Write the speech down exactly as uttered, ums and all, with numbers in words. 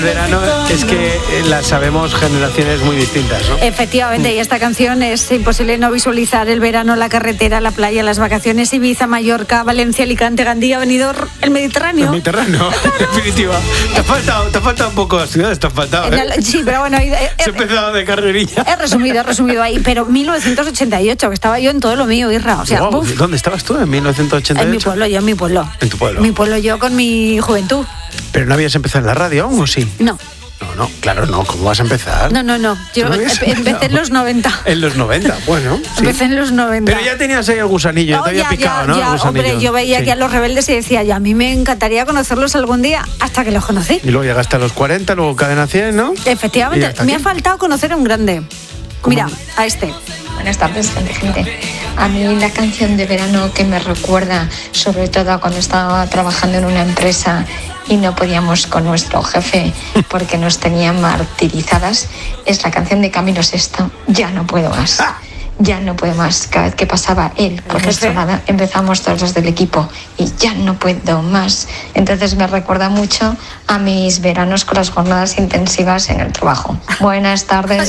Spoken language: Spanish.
del verano es que las sabemos generaciones muy distintas, ¿no? Efectivamente, y esta canción es imposible no visualizar el verano, la carretera, la playa, las vacaciones, Ibiza, Mallorca, Valencia, Alicante, Gandía, Benidorm, el Mediterráneo. El Mediterráneo, en definitiva. Te ha faltado, te ha faltado un poco las ciudades, te ha faltado, ¿eh? El, sí, pero bueno... He, he, he empezado de carrerilla. He resumido, he resumido ahí, pero mil novecientos ochenta y ocho, que estaba yo en todo lo mío, Irra, o sea... Wow, ¿dónde estabas tú en mil novecientos ochenta y ocho? En mi pueblo, yo en mi pueblo. ¿En tu pueblo? Mi pueblo, yo con mi juventud. ¿Pero no habías empezado en la radio aún o sí? No. No, no, claro, no, ¿cómo vas a empezar? No, no, no, yo ¿No empecé en los noventa. En los noventa, bueno. Sí. Empecé en los noventa. Pero ya tenías ahí el gusanillo, no, te había ya, picado, ya, ¿no? Ya, hombre, yo veía sí. que a los rebeldes y decía, ya, a mí me encantaría conocerlos algún día, hasta que los conocí. Y luego llegaste a los cuarenta, luego Cadena cien, ¿no? Efectivamente, me ha faltado conocer a un grande. ¿Cómo? Mira, a este. Buenas tardes, gente, gente. A mí la canción de verano que me recuerda, sobre todo cuando estaba trabajando en una empresa y no podíamos con nuestro jefe porque nos tenían martirizadas, es la canción de Camilo Sesto, Ya no puedo más. Ya no puedo más. Cada vez que pasaba él por nuestro lado, empezamos todos los del equipo y ya no puedo más. Entonces me recuerda mucho a mis veranos con las jornadas intensivas en el trabajo. Buenas tardes.